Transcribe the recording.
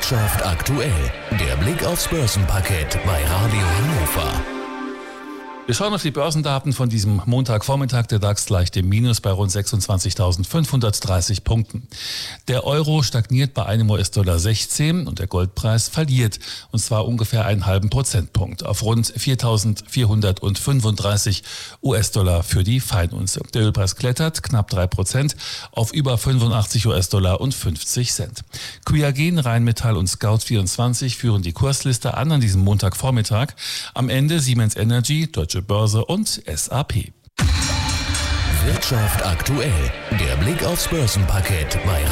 Wirtschaft aktuell. Der Blick aufs Börsenparkett bei Radio Hannover. Wir schauen auf die Börsendaten von diesem Montagvormittag. Der DAX leicht im Minus bei rund 26.530 Punkten. Der Euro stagniert bei einem US-Dollar 16 und der Goldpreis verliert, und zwar ungefähr einen halben Prozentpunkt auf rund 4.435 US-Dollar für die Feinunze. Der Ölpreis klettert knapp 3% auf über 85 US-Dollar und 50 Cent. QIAGEN, Rheinmetall und Scout24 führen die Kursliste an diesem Montagvormittag. Am Ende Siemens Energy, Deutsche Börse und SAP. Wirtschaft aktuell. Der Blick aufs Börsenparkett bei